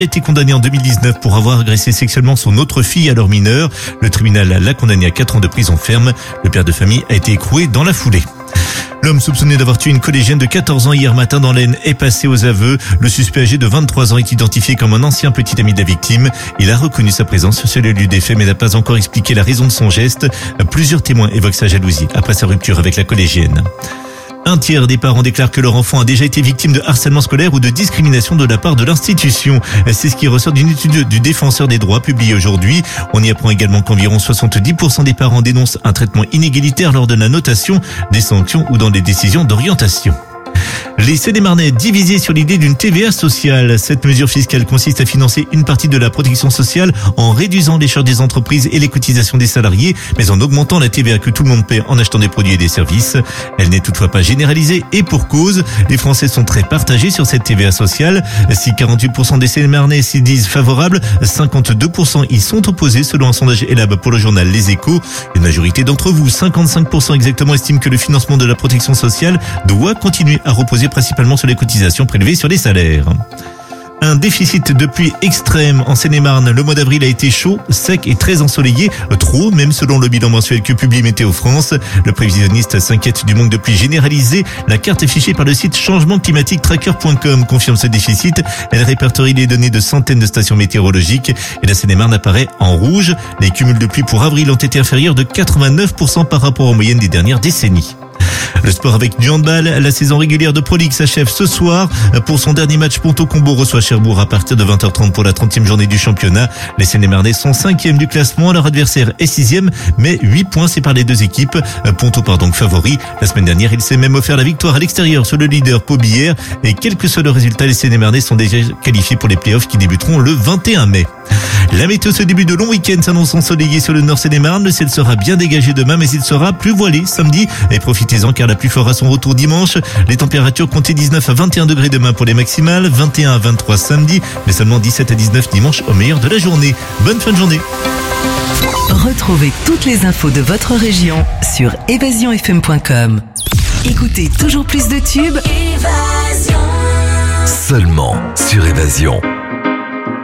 a été condamné en 2019 pour avoir agressé sexuellement son autre fille alors mineure. Le tribunal l'a condamné à 4 ans de prison ferme. Le père de famille a été écroué dans la foulée. L'homme soupçonné d'avoir tué une collégienne de 14 ans hier matin dans l'Aisne est passé aux aveux. Le suspect âgé de 23 ans est identifié comme un ancien petit ami de la victime. Il a reconnu sa présence sur le lieu des faits mais n'a pas encore expliqué la raison de son geste. Plusieurs témoins évoquent sa jalousie après sa rupture avec la collégienne. Un tiers des parents déclarent que leur enfant a déjà été victime de harcèlement scolaire ou de discrimination de la part de l'institution. C'est ce qui ressort d'une étude du Défenseur des droits publiée aujourd'hui. On y apprend également qu'environ 70% des parents dénoncent un traitement inégalitaire lors de la notation, des sanctions ou dans des décisions d'orientation. Les Seine-et-Marnais divisés sur l'idée d'une TVA sociale. Cette mesure fiscale consiste à financer une partie de la protection sociale en réduisant les charges des entreprises et les cotisations des salariés, mais en augmentant la TVA que tout le monde paie en achetant des produits et des services. Elle n'est toutefois pas généralisée et pour cause, les Français sont très partagés sur cette TVA sociale. Si 48% des Seine-et-Marnais s'y disent favorables, 52% y sont opposés selon un sondage Elab pour le journal Les Échos. Une majorité d'entre vous, 55% exactement, estiment que le financement de la protection sociale doit continuer à reposer principalement sur les cotisations prélevées sur les salaires. Un déficit de pluie extrême en Seine-et-Marne. Le mois d'avril a été chaud, sec et très ensoleillé. Trop, même selon le bilan mensuel que publie Météo France. Le prévisionniste s'inquiète du manque de pluie généralisé. La carte affichée par le site changementclimatique-tracker.com confirme ce déficit. Elle répertorie les données de centaines de stations météorologiques. Et la Seine-et-Marne apparaît en rouge. Les cumuls de pluie pour avril ont été inférieurs de 89% par rapport aux moyennes des dernières décennies. Le sport avec du handball, la saison régulière de Pro League s'achève ce soir. Pour son dernier match, Ponto Combo reçoit Cherbourg à partir de 20h30 pour la 30e journée du championnat. Les Seine-et-Marnais sont 5e du classement, leur adversaire est 6e, mais 8 points séparent les deux équipes. Ponto part donc favori. La semaine dernière, il s'est même offert la victoire à l'extérieur sur le leader Pau Billère. Et quel que soit le résultat, les Seine-et-Marnais sont déjà qualifiés pour les playoffs qui débuteront le 21 mai. La météo ce début de long week-end s'annonce ensoleillé sur le nord Seine-et-Marne. Le ciel sera bien dégagé demain, mais il sera plus voilé samedi. Et profitez-en car la pluie fera son retour dimanche. Les températures comptaient 19 à 21 degrés demain pour les maximales, 21 à 23 samedi, mais seulement 17 à 19 dimanche au meilleur de la journée. Bonne fin de journée. Retrouvez toutes les infos de votre région sur évasionfm.com. Écoutez toujours plus de tubes. Seulement sur Évasion.